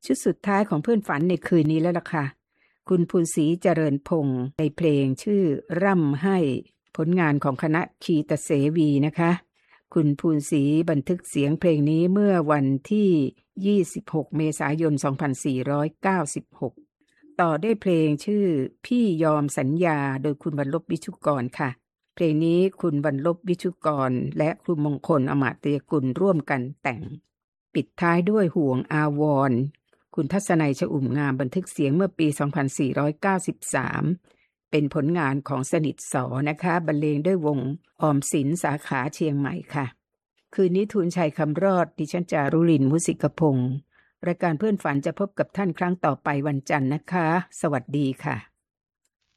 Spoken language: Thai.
ชุดสุดท้ายของเพื่อนฝันในคืนนี้แล้วล่ะค่ะคุณภูนศรีเจริญพงษ์ในเพลงชื่อร่ำให้ผลงานของคณะคีตเสวีนะคะคุณภูนศรีบันทึกเสียงเพลงนี้เมื่อวันที่26เมษายน2496ต่อด้วยเพลงชื่อพี่ยอมสัญญาโดยคุณวรรลบวิชุกรค่ะเพลงนี้คุณวรรลบวิชุกรและครูมงคลอมาตยกุลร่วมกันแต่งปิดท้ายด้วยห่วงอาวรณ์คุณทัศนัย ชอุ่มงามบันทึกเสียงเมื่อปี2493เป็นผลงานของสนิทสนะคะบรรเลงด้วยวงออมสินสาขาเชียงใหม่ค่ะคืนนี้ทูลชัยคำรอดดิฉันจารุรินทร์มุสิกพงศ์รายการเพื่อนฝันจะพบกับท่านครั้งต่อไปวันจันทร์นะคะสวัสดีค่ะ